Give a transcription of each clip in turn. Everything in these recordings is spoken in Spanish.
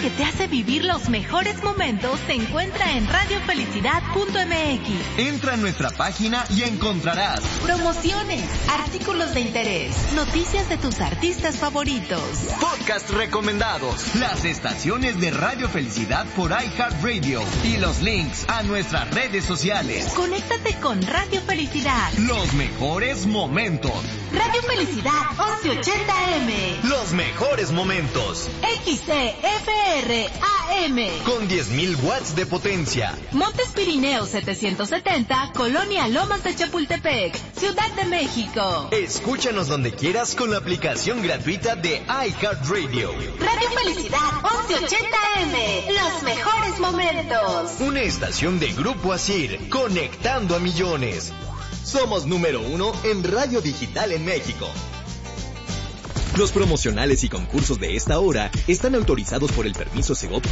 que te hace vivir los mejores momentos se encuentra en radiofelicidad.mx. Entra a nuestra página y encontrarás promociones, artículos de interés, noticias de tus artistas favoritos, podcast recomendados, las estaciones de Radio Felicidad por iHeartRadio y los links a nuestras redes sociales. Conéctate con Radio Felicidad. Los mejores momentos. Radio Felicidad 1180M. Los mejores momentos. XCFR AM. Con 10,000 watts de potencia. Montes Pirineos 770, Colonia Lomas de Chapultepec, Ciudad de México. Escúchanos donde quieras con la aplicación gratuita de iHeartRadio. Radio Felicidad 1180M. Los mejores momentos. Una estación de Grupo Asir, conectando a millones. Somos número 1 en radio digital en México. Los promocionales y concursos de esta hora están autorizados por el permiso Segov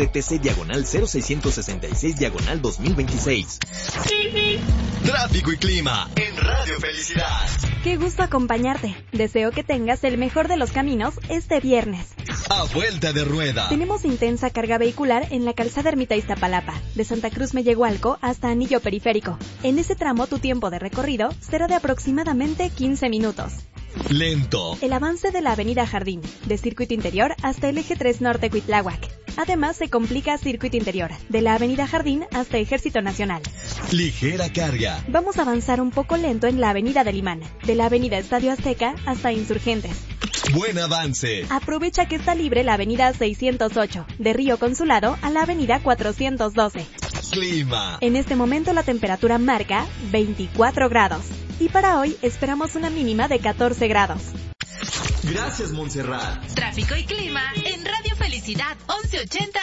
DGRTC/0666/2026. Tráfico y clima en Radio Felicidad. Qué gusto acompañarte. Deseo que tengas el mejor de los caminos este viernes. A vuelta de rueda. Tenemos intensa carga vehicular en la calzada Ermita Iztapalapa, de Santa Cruz Mellehualco hasta Anillo Periférico. En ese tramo tu tiempo de recorrido será de aproximadamente 15 minutos. Lento. El avance de la Avenida Jardín, de Circuito Interior hasta el Eje 3 Norte Cuitláhuac. Además se complica Circuito Interior, de la Avenida Jardín hasta Ejército Nacional. Ligera carga. Vamos a avanzar un poco lento en la Avenida del Imán, de la Avenida Estadio Azteca hasta Insurgentes. Buen avance. Aprovecha que está libre la Avenida 608, de Río Consulado a la Avenida 412. Clima. En este momento la temperatura marca 24 grados. Y para hoy esperamos una mínima de 14 grados. Gracias, Montserrat. Tráfico y clima en Radio Felicidad 1180